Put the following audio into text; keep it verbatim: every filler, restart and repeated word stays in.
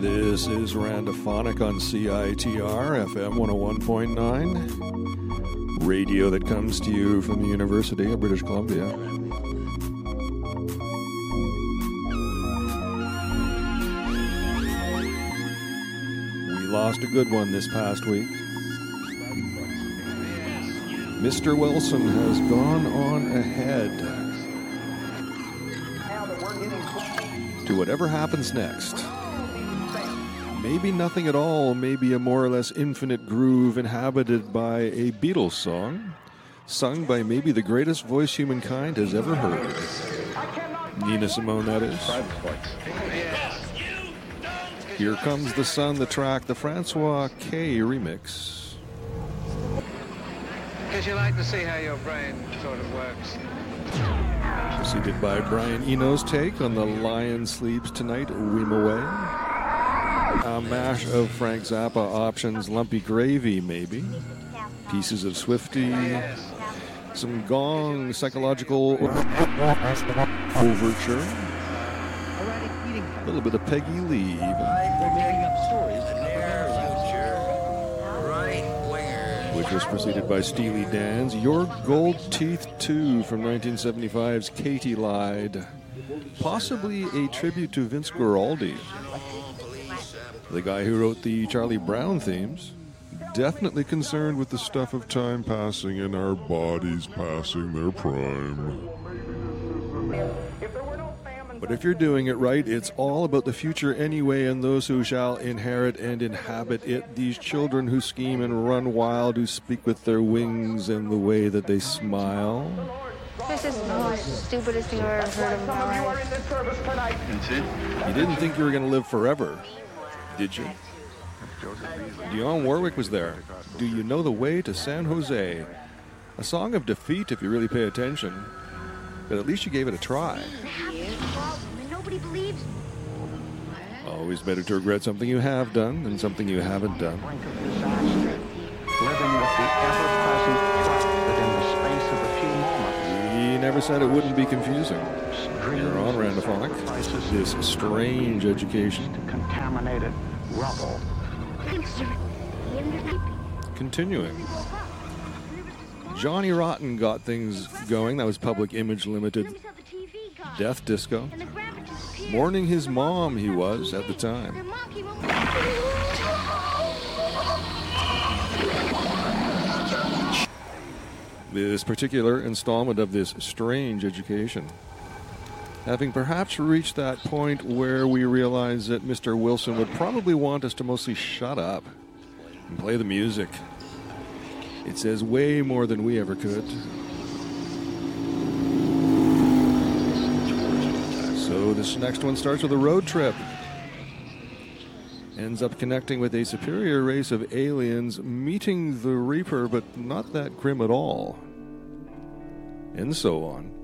This is Randophonic on C I T R, F M one oh one point nine. Radio that comes to you from the University of British Columbia. We lost a good one this past week. Mister Wilson has gone on ahead to whatever happens next. Maybe nothing at all, maybe a more or less infinite groove inhabited by a Beatles song, sung by maybe the greatest voice humankind has ever heard. Nina Simone, that is. Here Comes the Sun, the track, the Francois K remix. Because you like to see how your brain sort of works. Preceded by Brian Eno's take on The Lion Sleeps Tonight, Weem Away. A mash of Frank Zappa options, Lumpy Gravy, maybe. Pieces of Swifty. Some Gong psychological overture. A little bit of Peggy Lee, even. Which was preceded by Steely Dan's Your Gold Teeth two from nineteen seventy-five's Katie Lied. Possibly a tribute to Vince Guaraldi, the guy who wrote the Charlie Brown themes. Definitely concerned with the stuff of time passing and our bodies passing their prime. But if you're doing it right, it's all about the future anyway, and those who shall inherit and inhabit it. These children who scheme and run wild, who speak with their wings and the way that they smile. This is the stupidest thing I've ever heard of in my life. You didn't think you were going to live forever, did you? Dionne Warwick was there. Do You Know the Way to San Jose? A song of defeat if you really pay attention, but at least you gave it a try. Nobody believes. Always better to regret something you have done than something you haven't done. Living with the ever-present threat that in the space of a few moments. He never said it wouldn't be confusing. You're on Randophonic. This strange education. Contaminated rubble. Continuing. Johnny Rotten got things going. That was Public Image Limited. Death Disco. Mourning his mom, he was at the time. This particular installment of this strange education, having perhaps reached that point where we realize that Mister Wilson would probably want us to mostly shut up and play the music. It says way more than we ever could. So this next one starts with a road trip. Ends up connecting with a superior race of aliens, meeting the Reaper, but not that grim at all. And so on.